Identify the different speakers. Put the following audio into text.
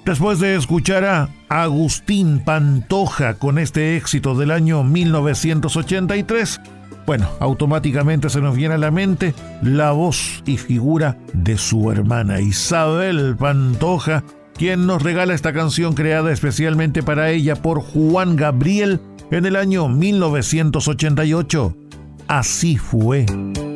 Speaker 1: Después de escuchar a Agustín Pantoja con este éxito del año 1983, bueno, automáticamente se nos viene a la mente la voz y figura de su hermana Isabel Pantoja, quien nos regala esta canción creada especialmente para ella por Juan Gabriel en el año 1988. Así fue.